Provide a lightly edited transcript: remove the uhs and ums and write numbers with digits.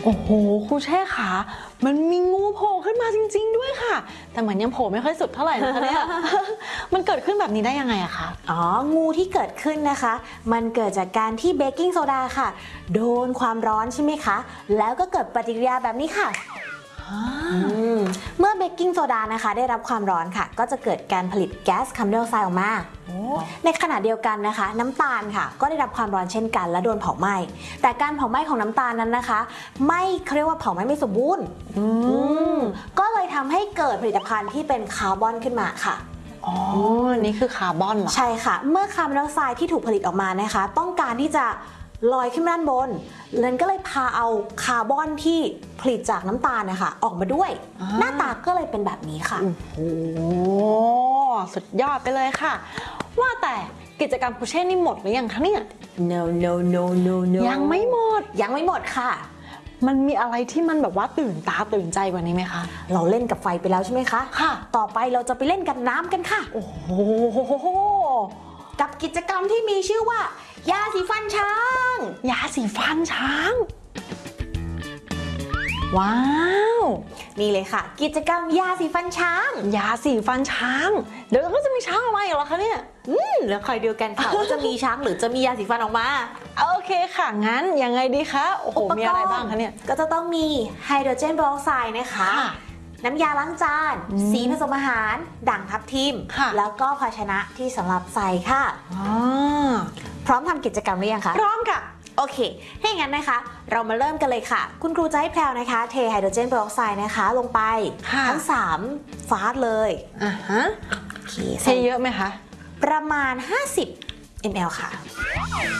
โอ้โหครูแช่ขามันมีงูโผล่ขึ้นมาจริงๆด้วยค่ะแต่เหมือนยังโผล่ไม่ค่อยสุดเท่าไหร่นะคะเนี่ย มันเกิดขึ้นแบบนี้ได้ยังไงอะคะอ๋องูที่เกิดขึ้นนะคะมันเกิดจากการที่เบกกิ้งโซดาค่ะโดนความร้อนใช่ไหมคะแล้วก็เกิดปฏิกิริยาแบบนี้ค่ะเมื่อเบกกิ้งโซดานะคะได้รับความร้อนค่ะก็จะเกิดการผลิตแก๊สคาร์บอนไดออกไซด์ออกมาในขณะเดียวกันนะคะน้ำตาลค่ะก็ได้รับความร้อนเช่นกันและโดนเผาไหม้แต่การเผาไหม้ของน้ำตาลนั้นนะคะไม่เขาเรียกว่าเผาไหม้ไม่สมบูรณ์ก็เลยทำให้เกิดผลิตภัณฑ์ที่เป็นคาร์บอนขึ้นมาค่ะอ๋อนี่คือคาร์บอนเหรอใช่ค่ะเมื่อคาร์บอนไดออกไซด์ที่ถูกผลิตออกมานะคะต้องการที่จะลอยขึ้นด้านบนนั้นก็เลยพาเอาคาร์บอนที่ผลิตจากน้ำตาลนะคะออกมาด้วยหน้าตาก็เลยเป็นแบบนี้ค่ะโอ้โหสุดยอดไปเลยค่ะว่าแต่กิจกรรมครูเช่นี่หมดหรือยังคะเนี่ย no no no no no ยังไม่หมดค่ะมันมีอะไรที่มันแบบว่าตื่นตาตื่นใจกว่านี้ไหมคะเราเล่นกับไฟไปแล้วใช่ไหมคะค่ะต่อไปเราจะไปเล่นกับน้ำกันค่ะโอ้โหกับกิจกรรมที่มีชื่อว่ายาสีฟันช้างยาสีฟันช้างว้าวนี่เลยค่ะกิจกรรมยาสีฟันช้างยาสีฟันช้างเดี๋ยวก็จะมีช้างออกมาอีกเหรอคะเนี่ยแล้วคอยดูกันค่ะ ว่าจะมีช้างหรือจะมียาสีฟันออกมาโอเคค่ะงั้นยังไงดีคะโอ้โหมีอะไรบ้างคะเนี่ยก็จะต้องมีไฮโดรเจนเปอร์ออกไซด์นะคะน้ำยาล้างจานสีผสมอาหารด่างทับทิมแล้วก็ภาชนะที่สำหรับใส่ค่ะพร้อมทำกิจกรรมหรือยังคะพร้อมค่ะโอเคถ้าอย่างนั้นนะคะเรามาเริ่มกันเลยค่ะคุณครูจะให้แพรวนะคะเทไฮโดรเจนเปอร์ออกไซด์นะคะลงไปทั้ง3ฟาสเลยเทเยอะไหมคะประมาณ50 ml ค่ะ